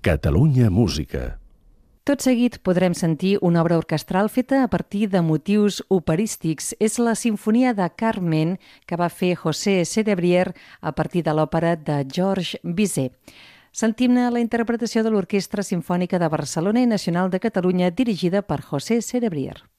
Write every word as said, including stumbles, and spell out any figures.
Catalunya Música. Tot seguit podrem sentir una obra orquestral feta a partir de motius operístics. És la Simfonia de Carmen que va fer José Cerebrier a partir de l'òpera de Georges Bizet. Sentim-ne la interpretació de l'Orquestra Simfònica de Barcelona i Nacional de Catalunya dirigida per José Cerebrier.